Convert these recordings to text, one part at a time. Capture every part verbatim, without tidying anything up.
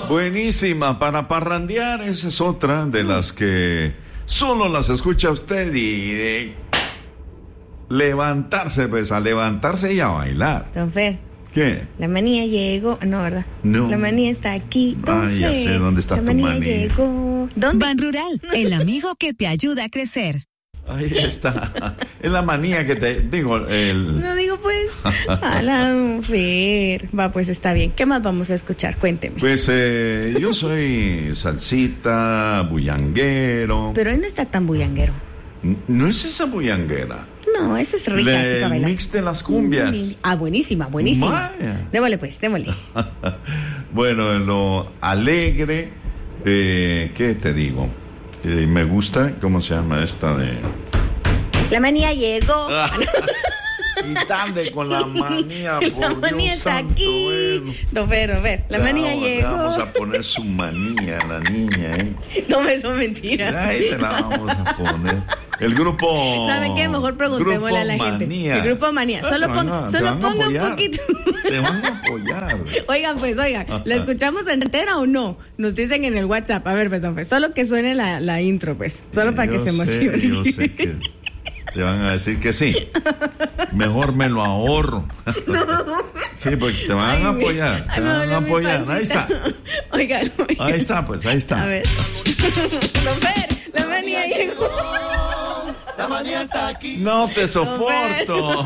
Buenísima, para parrandear, esa es otra de las que solo las escucha usted y de levantarse, pues a levantarse y a bailar. Don Fer. ¿Qué? La manía llegó, no, ¿verdad? No. La manía está aquí. Don Ay, ya Fer. sé dónde está la tu manía. manía. Llegó. ¿Dónde? Ban Rural, el amigo que te ayuda a crecer. Ahí está. Es la manía que te digo, el... No digo pues. A la Don Fer. Va, pues está bien. ¿Qué más vamos a escuchar? Cuénteme. Pues eh, yo soy salsita, bullanguero. Pero hoy no está tan bullanguero. No es esa bullanguera. No, esa es rica. Le- así para el bailar. mix de las cumbias. Ah, buenísima, buenísima. Vaya. Démosle pues, démosle. Bueno, lo alegre, eh, ¿qué te digo? Eh, me gusta, ¿cómo se llama esta de...? La manía llegó. Y tarde con la manía, por La Dios manía está santo, aquí. bueno. Don Fer, don Fer. La Le manía vamos- le llegó. vamos a poner su manía a la niña, ¿eh? No me son mentiras. Ahí te la vamos a poner. El grupo... ¿Saben qué? Mejor preguntémosle a la Grupo gente. Manía. El grupo Manía. Ah, Solo, te van pon- a- te solo van a ponga un apoyar. poquito. Te van a apoyar. Oigan, pues, oigan, ¿la escuchamos entera o no? Nos dicen en el WhatsApp. A ver, pues, don Fer, solo que suene la, la intro, pues. Solo para que Yo se sé, emocione. Yo sé que te van a decir que sí. Mejor me lo ahorro. Sí, porque te van Ay, a me- apoyar. ay, Te me van a dolió mi apoyar. Ahí pancita. está. Oigan, oigan. Ahí está, pues, ahí está. A ver. Don Fer, la manía llegó. La manía está aquí. No te soporto.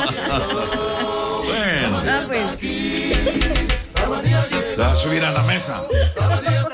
Bueno, Ah, pues. te vas a subir a la mesa.